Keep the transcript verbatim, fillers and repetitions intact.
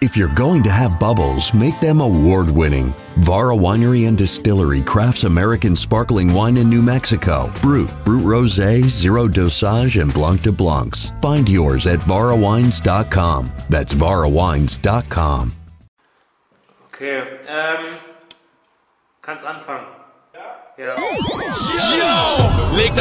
If you're going to have bubbles, make them award-winning. Vara Winery and Distillery crafts American sparkling wine in New Mexico. Brut, Brut Rosé, Zero Dosage, and Blanc de Blancs. Find yours at vara wines dot com. That's vara wines dot com. Okay, ähm, kannst anfangen. Ja? Ja. Yo! Legt